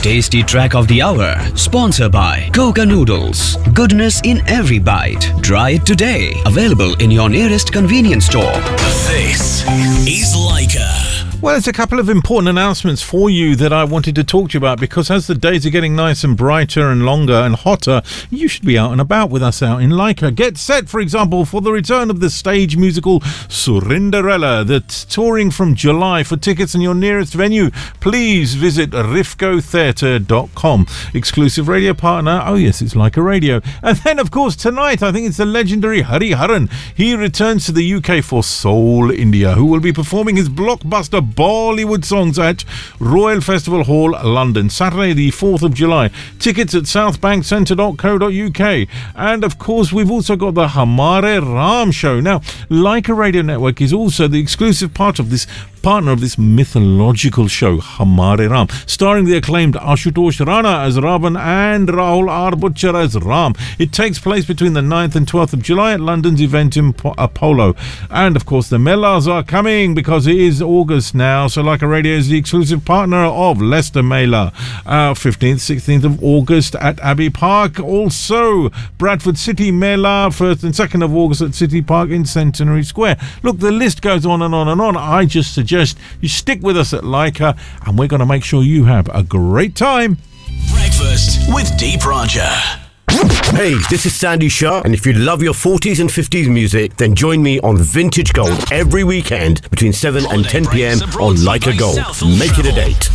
Tasty track of the hour, sponsored by Coca Noodles. Goodness in every bite. Try it today. Available in your nearest convenience store. This is Leica. Well, there's a couple of important announcements for you that I wanted to talk to you about, because as the days are getting nice and brighter and longer and hotter, you should be out and about with us out in Leica. Get set, for example, for the return of the stage musical Surinderella that's touring from July. For tickets and your nearest venue, please visit rifcotheatre.com. Exclusive radio partner, oh yes, it's Leica Radio. And then, of course, tonight, I think it's the legendary Hari Haran. He returns to the UK for Soul India, who will be performing his blockbuster Bollywood songs at Royal Festival Hall, London, Saturday the 4th of July. Tickets at southbankcentre.co.uk. And of course, we've also got the Hamare Ram show. Now, Leica Radio Network is also the exclusive partner of this mythological show, Hamare Ram, starring the acclaimed Ashutosh Rana as Ravan and Rahul R. Butcher as Ram. It takes place between the 9th and 12th of July at London's Eventim Apollo. And of course, the Melas are coming because it is August now, so Leica Radio is the exclusive partner of Leicester Mela. 15th, 16th of August at Abbey Park. Also, Bradford City Mela, 1st and 2nd of August at City Park in Centenary Square. Look, the list goes on and on and on. I just suggest you stick with us at Leica, and we're going to make sure you have a great time. Breakfast with Deep Roger. Hey, this is Sandy Shah, and if you love your 40s and 50s music, then join me on Vintage Gold every weekend between 7 and 10 p.m. on Leica Gold. Make it a date.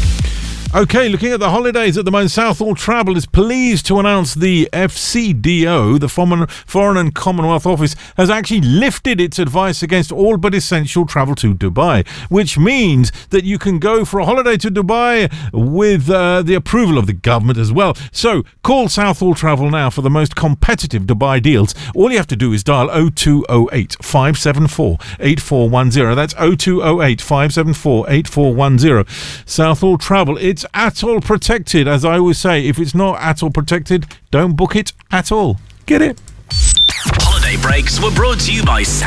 Okay, looking at the holidays at the moment, Southall Travel is pleased to announce the FCDO, the Foreign and Commonwealth Office, has actually lifted its advice against all but essential travel to Dubai, which means that you can go for a holiday to Dubai with the approval of the government as well. So call Southall Travel now for the most competitive Dubai deals. All you have to do is dial 0208 574 8410. That's 0208 574 8410. Southall Travel, it's ATOL protected. As I always say, if it's not ATOL protected, don't book it at all. Get it? Holiday breaks were brought to you by